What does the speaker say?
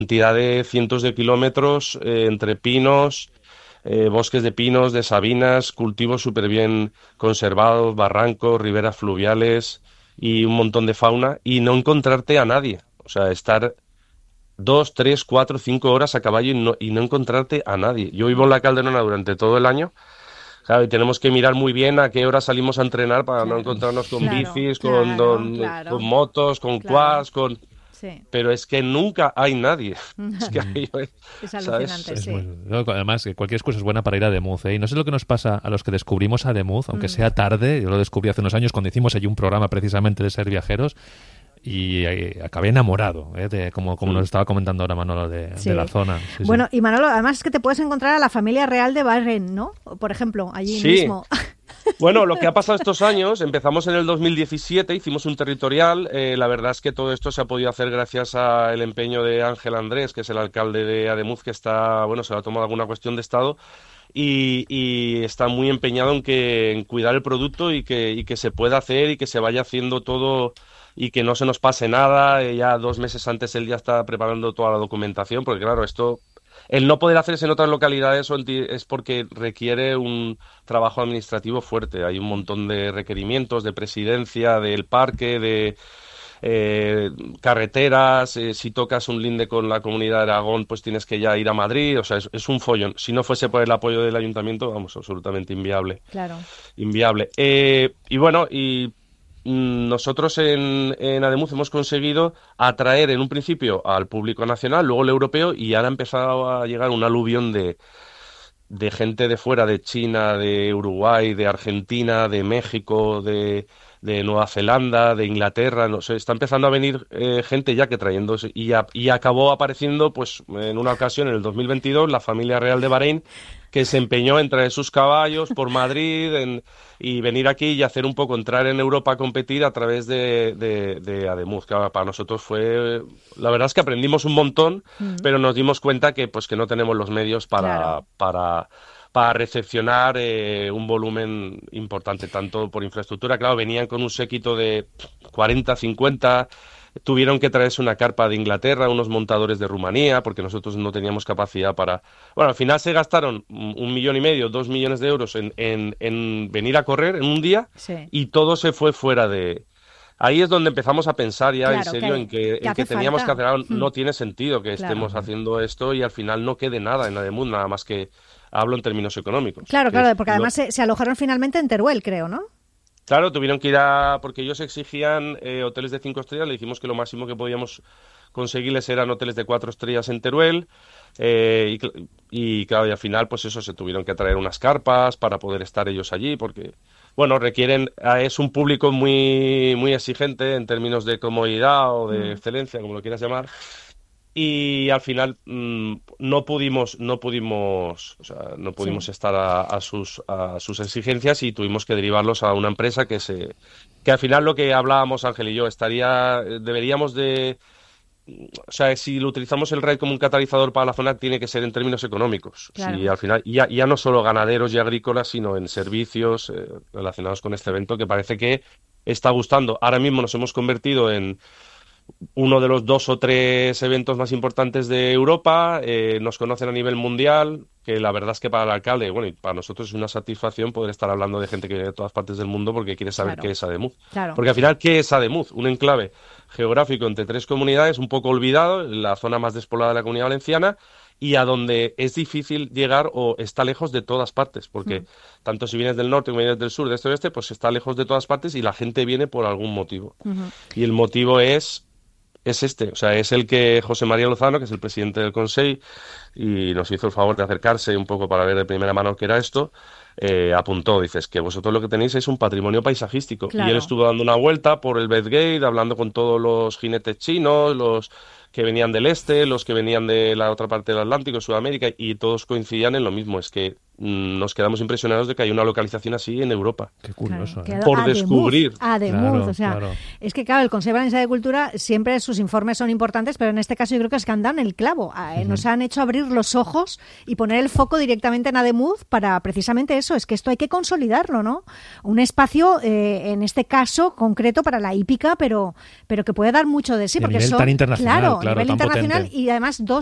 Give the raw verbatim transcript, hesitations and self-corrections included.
cantidad de cientos de kilómetros eh, entre pinos, eh, bosques de pinos, de sabinas, cultivos súper bien conservados, barrancos, riberas fluviales y un montón de fauna y no encontrarte a nadie. O sea, estar dos, tres, cuatro, cinco horas a caballo y no, y no encontrarte a nadie. Yo vivo en la Calderona durante todo el año. Claro, y tenemos que mirar muy bien a qué hora salimos a entrenar para no Claro, encontrarnos con Claro, bicis, con, claro, don- con claro, motos, con claro. quads, con... Sí. Pero es que nunca hay nadie. Es que Mm. hay, Es ¿sabes? alucinante, Es muy, sí. no, además, que cualquier excusa es buena para ir a Ademuz, ¿eh? Y no sé lo que nos pasa a los que descubrimos Ademuz, aunque Mm. sea tarde. Yo lo descubrí hace unos años cuando hicimos allí un programa precisamente de ser viajeros y eh, acabé enamorado, ¿eh? De, como, como nos estaba comentando ahora Manolo, de, Sí. de la zona. Sí, Bueno, sí. y Manolo, además es que te puedes encontrar a la familia real de Bahrein, ¿no? Por ejemplo, allí Sí. mismo. Bueno, lo que ha pasado estos años, empezamos en el dos mil diecisiete, hicimos un territorial. Eh, la verdad es que todo esto se ha podido hacer gracias al empeño de Ángel Andrés, que es el alcalde de Ademuz, que está, bueno, se le ha tomado alguna cuestión de Estado y, y está muy empeñado en que en cuidar el producto y que, y que se pueda hacer y que se vaya haciendo todo y que no se nos pase nada. Eh, ya dos meses antes él ya está preparando toda la documentación, porque claro, esto, el no poder hacerse en otras localidades o en ti- es porque requiere un trabajo administrativo fuerte. Hay un montón de requerimientos de presidencia, del parque, de eh, carreteras, eh, si tocas un linde con la comunidad de Aragón, pues tienes que ya ir a Madrid, o sea, es, es un follón. Si no fuese por el apoyo del ayuntamiento, vamos, absolutamente inviable, Claro. inviable. Eh, y bueno, y mm, nosotros en, en Ademuz hemos conseguido atraer en un principio al público nacional, luego el europeo, y ahora ha empezado a llegar un aluvión de, de gente de fuera, de China, de Uruguay, de Argentina, de México, de, de Nueva Zelanda, de Inglaterra, no sé, está empezando a venir eh, gente ya que trayendo, y, a- y acabó apareciendo, pues, en una ocasión, en el dos mil veintidós, la familia real de Bahrein, que se empeñó en traer sus caballos por Madrid en- y venir aquí y hacer un poco, entrar en Europa a competir a través de, de, de Ademuz, que para nosotros fue, la verdad es que aprendimos un montón, Mm. pero nos dimos cuenta que pues que no tenemos los medios para, Claro. para, para recepcionar eh, un volumen importante, tanto por infraestructura, claro, venían con un séquito de cuarenta, cincuenta, tuvieron que traerse una carpa de Inglaterra, unos montadores de Rumanía, porque nosotros no teníamos capacidad para... Bueno, al final se gastaron un un millón y medio, dos millones de euros en, en, en venir a correr en un día Sí. y todo se fue fuera de... Ahí es donde empezamos a pensar ya en Claro, serio que, en que, que en que hace teníamos que falta. hacer algo. Mm. No tiene sentido que Claro. estemos haciendo esto y al final no quede nada en Ademuz, nada más que hablo en términos económicos. Claro, que claro, es porque lo- además se, se alojaron finalmente en Teruel, creo, ¿no? Claro, tuvieron que ir a... porque ellos exigían eh, hoteles de cinco estrellas, le dijimos que lo máximo que podíamos conseguirles eran hoteles de cuatro estrellas en Teruel, eh, y, cl- y claro, y al final pues eso, se tuvieron que traer unas carpas para poder estar ellos allí, porque, bueno, requieren, ah, es un público muy, muy exigente en términos de comodidad o de Mm. excelencia, como lo quieras llamar, y al final mm, no pudimos no pudimos o sea, no pudimos Sí. estar a, a sus a sus exigencias y tuvimos que derivarlos a una empresa que se que al final lo que hablábamos Ángel y yo estaría deberíamos de o sea, si lo utilizamos el R A I como un catalizador para la zona, tiene que ser en términos económicos. Claro. Si al final, ya, ya no solo ganaderos y agrícolas, sino en servicios eh, relacionados con este evento, que parece que está gustando. Ahora mismo nos hemos convertido en uno de los dos o tres eventos más importantes de Europa, eh, nos conocen a nivel mundial, que la verdad es que para el alcalde, bueno, y para nosotros es una satisfacción poder estar hablando de gente que viene de todas partes del mundo porque quiere saber Claro. qué es Ademuz. Claro. Porque al final, ¿qué es Ademuz? Un enclave geográfico entre tres comunidades, un poco olvidado, la zona más despoblada de la Comunidad Valenciana, y a donde es difícil llegar o está lejos de todas partes, porque Mm. tanto si vienes del norte como vienes del sur, de este oeste, pues está lejos de todas partes y la gente viene por algún motivo. Ujú. Y el motivo es es este, o sea, es el que José María Lozano, que es el presidente del Consejo, y nos hizo el favor de acercarse un poco para ver de primera mano qué era esto, eh, apuntó, dices, que vosotros lo que tenéis es un patrimonio paisajístico. Y Claro. él estuvo dando una vuelta por el Bedgate, hablando con todos los jinetes chinos, los que venían del este, los que venían de la otra parte del Atlántico, Sudamérica, y todos coincidían en lo mismo, es que mm, nos quedamos impresionados de que hay una localización así en Europa. Qué curioso, Claro, ¿eh? que Por Ademuz, descubrir. Ademuz, Claro, o sea, claro. es que claro, el Consejo Valenciano de Cultura siempre sus informes son importantes, pero en este caso yo creo que es que han dado en el clavo. Eh, Nos han hecho abrir los ojos y poner el foco directamente en Ademuz para precisamente eso, es que esto hay que consolidarlo, ¿no? Un espacio, eh, en este caso concreto para la hípica, pero, pero que puede dar mucho de sí, Y a porque nivel son, tan internacional, claro, claro, a nivel tan internacional potente. y además dos